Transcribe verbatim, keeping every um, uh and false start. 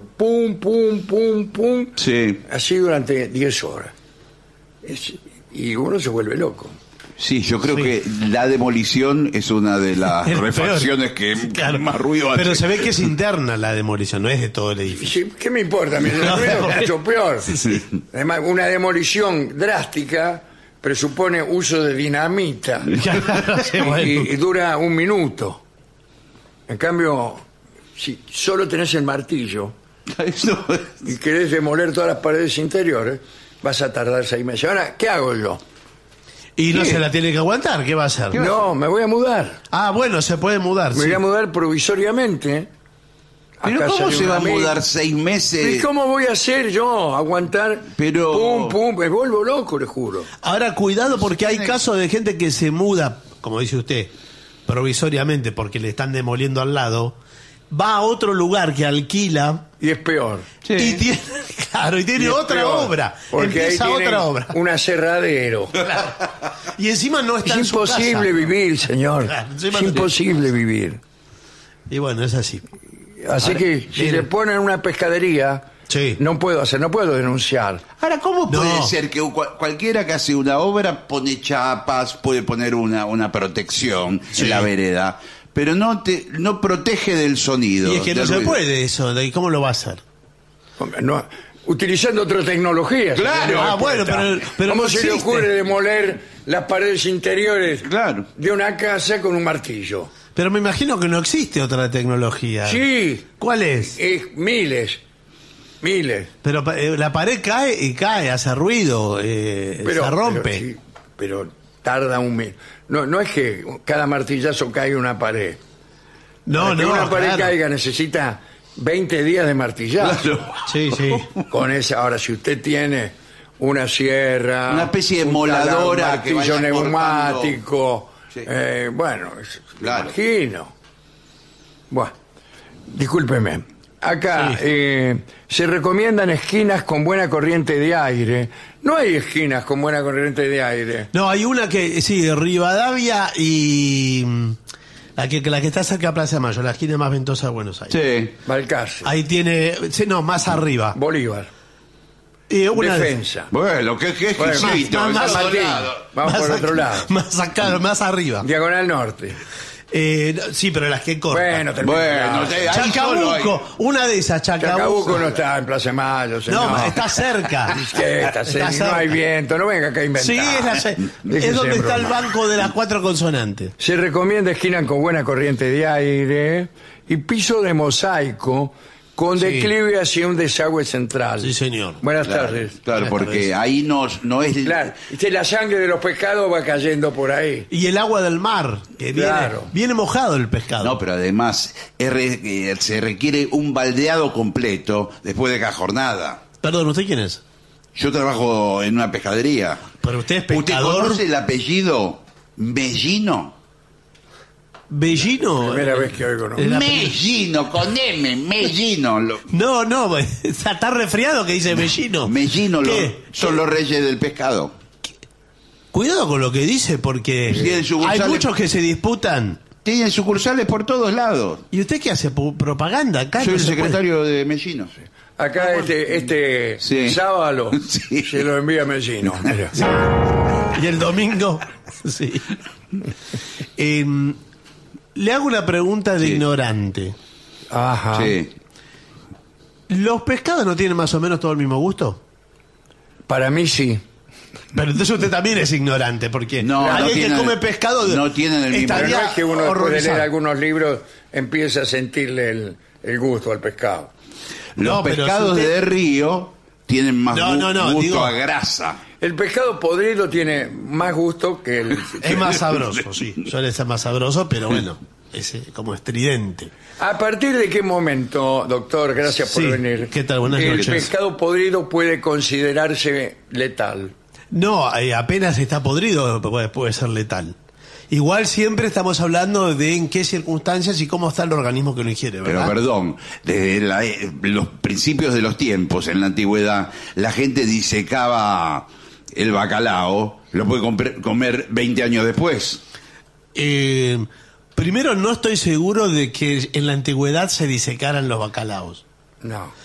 pum, pum, pum, pum, Sí. así durante diez horas. Es- y uno se vuelve loco. Sí, yo creo Sí. que la demolición es una de las El refacciones peor. que Claro. más ruido hace. Pero se ve que es interna la demolición, no es de todo el edificio. Sí, ¿qué me importa? Me No, ruido no, es mucho peor. sí. Además, una demolición drástica presupone uso de dinamita Claro, sí, bueno. y, y dura un minuto. En cambio, si solo tenés el martillo Eso- y querés demoler todas las paredes interiores, vas a tardar seis meses. Ahora, ¿qué hago yo? Y no ¿Qué? se la tiene que aguantar, ¿qué va a hacer? No, me voy a mudar. Ah, bueno, se puede mudar. Me sí. voy a mudar provisoriamente. a Pero casa ¿cómo de se un va a amigo. mudar seis ¿Y meses? cómo voy a hacer yo? Aguantar. Pero- Pum, pum, me vuelvo loco, le juro. Ahora, cuidado porque hay Tiene- casos de gente que se muda, como dice usted, provisoriamente porque le están demoliendo al lado, va a otro lugar que alquila Y es peor. Sí. y tiene, claro, y tiene Y es otra peor, obra. Porque ahí Empieza tienen otra obra. un aserradero. Y encima no está Es en su imposible casa. vivir, señor. Claro, Es encima no- imposible vivir. Y bueno, es así. Así Ahora, que si mire. le ponen una pescadería, Sí. no puedo hacer, no puedo denunciar. Ahora, ¿cómo puede No. ser que cual- cualquiera que hace una obra pone chapas, puede poner una, una protección Sí. en la vereda, pero no te no protege del sonido? Y es que no del se ruido? puede eso. ¿Y cómo lo va a hacer? Hombre, no- utilizando otra tecnología. Claro. señor Ah, bueno, Respuesta. pero- pero ¿Cómo no se le existe. ocurre demoler las paredes interiores Claro. de una casa con un martillo? Pero me imagino que no existe otra tecnología. Sí, ¿Cuál es? es miles, miles. Pero eh, la pared cae y cae, hace ruido, eh, Pero, se rompe. Pero, sí, pero tarda un mes. No, no es que cada martillazo caiga una pared. no, Para que no, una pared claro. caiga necesita veinte días de martillazo. Claro. Sí, sí. Con esa, ahora si usted tiene una sierra, Una especie de un moladora taladro, que un martillo vaya neumático, Sí. eh, bueno, es- me Claro. imagino. Bueno, discúlpeme. Acá Sí. eh, se recomiendan esquinas con buena corriente de aire. No hay esquinas con buena corriente de aire. No, hay una que, sí, Rivadavia y mm, la que, la que está cerca de Plaza de Mayo, la esquina más ventosa de Buenos Aires. Sí. Balcarce, Ahí tiene, sí, no, más arriba. Bolívar, Y una de- Defensa. Bueno, qué, qué Bueno, exquisito. más- más San Martín, Martín. vamos más por acá- otro lado. Más acá, más arriba. Diagonal Norte. Eh, no, sí, pero las que cortan. Bueno, termina. Bueno, te- ahí solo hay- Chacabuco, una de esas, Chacabuco. Chacabuco no está en Plaza de Mayo, señor. No, está cerca. ¿Qué? Está cerca, Está no hay cerca. viento, no venga acá a inventar. Sí, es, la- es Déjese donde está el bromar. banco de las cuatro consonantes. Se recomienda esquina con buena corriente de aire y piso de mosaico con Sí. declive hacia un desagüe central. Sí, señor. Buenas Claro, tardes. claro, porque ahí no, no es... Claro, viste, la sangre de los pescados va cayendo por ahí. Y el agua del mar, que viene, Claro. viene mojado el pescado. No, pero además es re- eh, se requiere un baldeado completo después de cada jornada. Perdón, ¿usted quién es? Yo trabajo en una pescadería. Pero usted es ¿Usted pescador. conoce el apellido Mellino? ¿Bellino? Primera vez que oigo, ¿no? El apellido. Mellino, con M, Mellino. Lo- No, no, está tan resfriado que dice Bellino. Mellino lo- ¿Qué? son los reyes del pescado. Cuidado con lo que dice porque Tienen hay sucursales- muchos que se disputan. Tienen sucursales por todos lados. ¿Y usted qué hace? Pu- ¿Propaganda? Acá Soy no el se puede. secretario de Mellino. Acá este, este Sí. sábado Sí. se lo envía a Mellino. Mira. Y el domingo, sí. Em, le hago una pregunta de Sí. ignorante. Ajá. Sí. ¿Los pescados no tienen más o menos todo el mismo gusto? Para mí sí. Pero entonces usted también es ignorante, porque No, alguien no tienen- que come pescado no tienen el mismo- Pero estaría no es que uno después de horrorizado. leer algunos libros empieza a sentirle el, el gusto al pescado. Los No, pero pescados si usted- de río tienen más No, gu- no, no, gusto digo- a grasa. El pescado podrido tiene más gusto que el... Es más sabroso, sí. Suele ser más sabroso, pero bueno, es eh, como estridente. ¿A partir de qué momento, doctor, gracias por Sí, venir, ¿qué tal? Buenas el noches. pescado podrido puede considerarse letal? No, eh, apenas está podrido, puede, puede ser letal. Igual siempre estamos hablando de en qué circunstancias y cómo está el organismo que lo ingiere, Pero ¿verdad? perdón, desde la- eh, los principios de los tiempos, en la antigüedad, la gente disecaba el bacalao, lo puede compre- comer veinte años después. Eh, primero, no estoy seguro de que en la antigüedad se disecaran los bacalaos. No.